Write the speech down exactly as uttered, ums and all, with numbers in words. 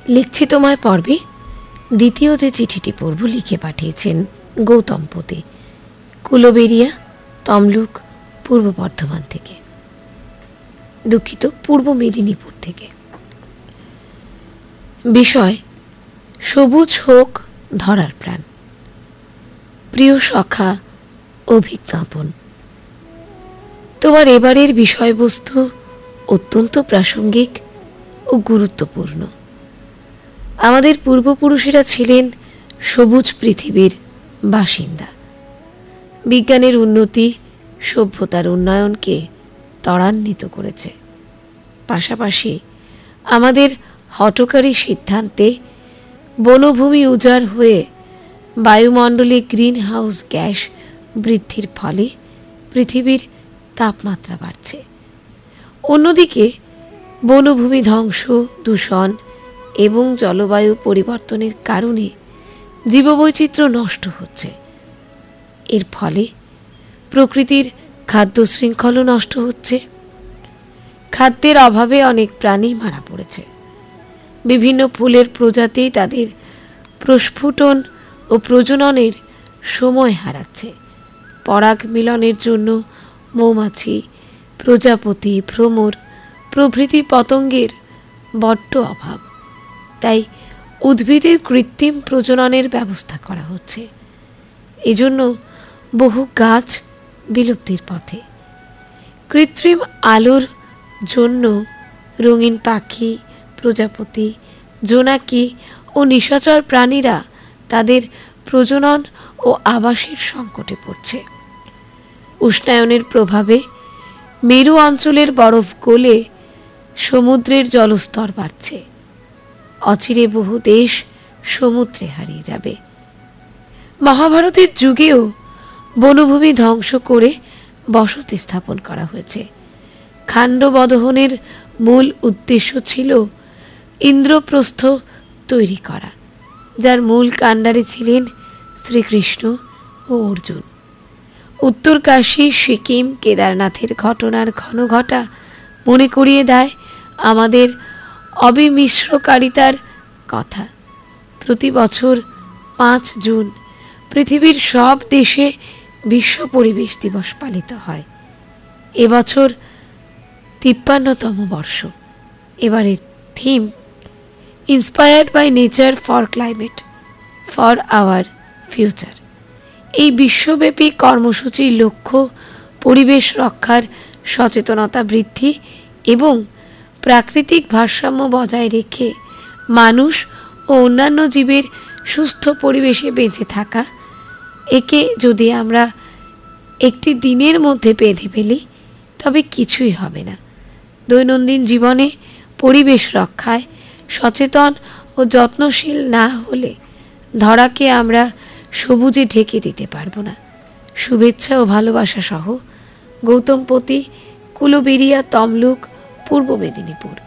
লিখছি তোমায় পর্বে দ্বিতীয় যে চিঠিটি পড়ব লিখে পাঠিয়েছেন গৌতমপতি, কুলবেরিয়া, তমলুক, পূর্ব বর্ধমান থেকে। দুঃখিত, পূর্ব মেদিনীপুর থেকে। বিষয় সবুজ হোক ধরার প্রাণ। প্রিয় সখা অভিজ্ঞাপন, তোমার এবারের বিষয়বস্তু অত্যন্ত প্রাসঙ্গিক ও গুরুত্বপূর্ণ। আমাদের পূর্বপুরুষেরা ছিলেন সবুজ পৃথিবীর বাসিন্দা। বিজ্ঞানের উন্নতি সভ্যতার উন্নয়নকে ত্বরান্বিত করেছে। পাশাপাশি আমাদের হঠকারী সিদ্ধান্তে বনভূমি উজাড় হয়ে বায়ুমণ্ডলে গ্রিন হাউস গ্যাস বৃদ্ধির ফলে পৃথিবীর তাপমাত্রা বাড়ছে। অন্যদিকে বনভূমি ধ্বংস, দূষণ এবং জলবায়ু পরিবর্তনের কারণে জীববৈচিত্র্য নষ্ট হচ্ছে। এর ফলে প্রকৃতির খাদ্য শৃঙ্খলও নষ্ট হচ্ছে। খাদ্যের অভাবে অনেক প্রাণী মারা পড়েছে। বিভিন্ন ফুলের প্রজাতি তাদের প্রস্ফুটন ও প্রজননের সময় হারাচ্ছে। পরাগ মিলনের জন্য মৌমাছি, প্রজাপতি, ভ্রমর প্রভৃতি পতঙ্গের বড্ড অভাব। তাই উদ্ভিদের কৃত্রিম প্রজননের ব্যবস্থা করা হচ্ছে। এজন্য বহু গাছ বিলুপ্তির পথে। কৃত্রিম আলোর জন্য রঙিন পাখি, প্রজাপতি, জোনাকি ও নিশাচর প্রাণীরা তাদের প্রজনন ও আবাসের সংকটে পড়ছে। উষ্ণায়নের প্রভাবে মেরু অঞ্চলের বরফ গলে সমুদ্রের জলস্তর বাড়ছে। অচিরে বহু দেশ সমুদ্রে হারিয়ে যাবে। মহাভারতের যুগেও বনভূমি ধ্বংস করে বসতি স্থাপন করা হয়েছে। খাণ্ডবদহনের মূল উদ্দেশ্য ছিল ইন্দ্রপ্রস্থ তৈরি করা, যার মূল কাণ্ডারে ছিলেন শ্রীকৃষ্ণ ও অর্জুন। উত্তরকাশী, সিকিম, কেদারনাথের ঘটনার ঘন ঘটা মনে করিয়ে দেয় আমাদের অবিমিশ্রকারিতার কথা। প্রতি বছর পাঁচ জুন পৃথিবীর সব দেশে বিশ্ব পরিবেশ দিবস পালিত হয়। এবছর তিপ্পান্নতম বর্ষ। এবারের theme inspired by nature for climate for our future. এই বিশ্বব্যাপী কর্মসূচির লক্ষ্য পরিবেশ রক্ষার সচেতনতা বৃদ্ধি এবং প্রাকৃতিক ভারসাম্য বজায় রেখে মানুষ ও অন্যান্য জীবের সুস্থ পরিবেশে বেঁচে থাকা। একে যদি আমরা একটি দিনের মধ্যে বেঁধে ফেলি তবে কিছুই হবে না। দৈনন্দিন জীবনে পরিবেশ রক্ষায় সচেতন ও যত্নশীল না হলে ধরাকে আমরা সবুজে ঢেকে দিতে পারবো না। শুভেচ্ছা ও ভালোবাসা সহ গৌতমপতি, কুলবেরিয়া, তমলুক, পূর্ব মেদিনীপুর।